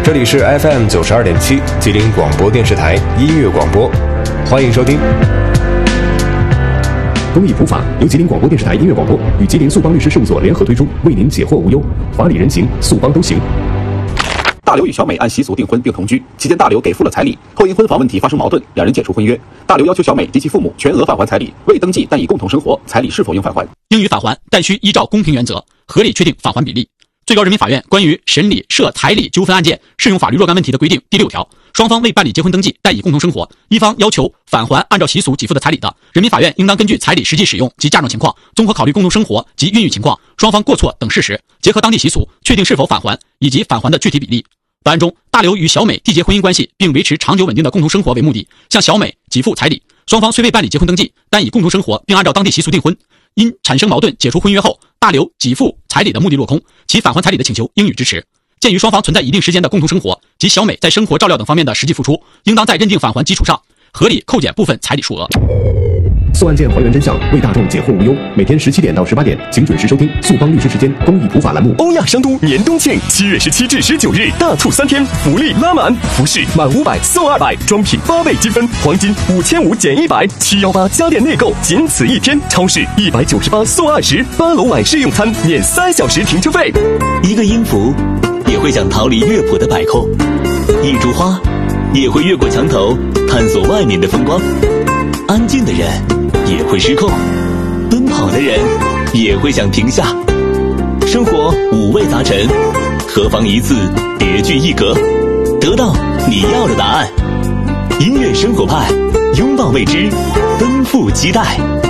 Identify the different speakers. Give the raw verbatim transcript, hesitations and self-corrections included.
Speaker 1: 这里是 F M 九十二点七吉林广播电视台音乐广播，欢迎收听。
Speaker 2: 公益普法由吉林广播电视台音乐广播与吉林速邦律师事务所联合推出，为您解惑无忧，法理人情，速邦都行。
Speaker 3: 大刘与小美按习俗订婚并同居，期间大刘给付了彩礼，后因婚房问题发生矛盾，两人解除婚约。大刘要求小美及其父母全额返还彩礼，未登记但已共同生活，彩礼是否应返还？
Speaker 4: 应予返还，但需依照公平原则，合理确定返还比例。最高人民法院关于审理涉彩礼纠纷案件适用法律若干问题的规定第六条，双方未办理结婚登记但已共同生活，一方要求返还按照习俗给付的彩礼的，人民法院应当根据彩礼实际使用及嫁妆情况，综合考虑共同生活及孕育情况、双方过错等事实，结合当地习俗，确定是否返还以及返还的具体比例。本案中，大刘与小美缔结婚姻关系并维持长久稳定的共同生活为目的，向小美给付彩礼，双方虽未办理结婚登记，但已共同生活并按照当地习俗订婚。因产生矛盾解除婚约后，大刘给付彩礼的目的落空，其返还彩礼的请求应予支持。鉴于双方存在一定时间的共同生活及小美在生活照料等方面的实际付出，应当在认定返还基础上合理扣减部分彩礼数额。
Speaker 2: 诉案件还原真相，为大众解惑无忧。每天十七点到十八点，请准时收听速邦律师时间公益普法栏目。
Speaker 5: 欧亚商都年冬庆，七月十七至十九日，大促三天，福利拉满。服饰满五百送二百，装品八倍积分，黄金五千五减一百，七幺八家电内购仅此一天。超市一百九十八送二十，八楼晚市用餐免三小时停车费。
Speaker 6: 一个音符也会想逃离乐谱的摆控，一株花也会越过墙头探索外面的风光。安静的人也会失控，奔跑的人也会想停下。生活五味杂陈，何妨一次别具一格，得到你要的答案。音乐生活派，拥抱未知，奔赴期待。